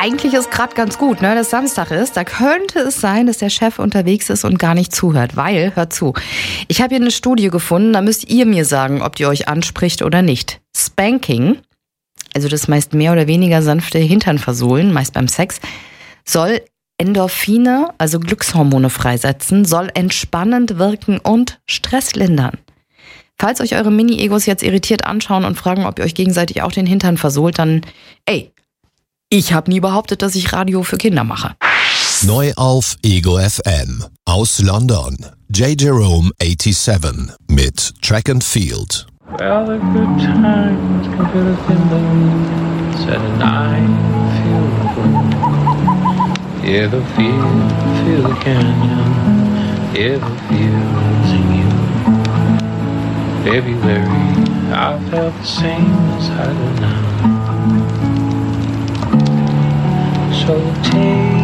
eigentlich ist gerade ganz gut, ne, dass Samstag ist. Da könnte es sein, dass der Chef unterwegs ist und gar nicht zuhört. Weil, hört zu, ich habe hier eine Studie gefunden, da müsst ihr mir sagen, ob die euch anspricht oder nicht. Spanking, also das meist mehr oder weniger sanfte Hinternversohlen, meist beim Sex, soll Endorphine, also Glückshormone freisetzen, soll entspannend wirken und Stress lindern. Falls euch eure Mini-Egos jetzt irritiert anschauen und fragen, ob ihr euch gegenseitig auch den Hintern versohlt, dann, ich habe nie behauptet, dass ich Radio für Kinder mache. Neu auf Ego FM. Aus London. J. Jerome 87 mit Track and Field. Well, the good times can fill a thimble, said and I feel the good. Hear the feel the canyon, hear the fields in you. February, I felt the same as I do now. So take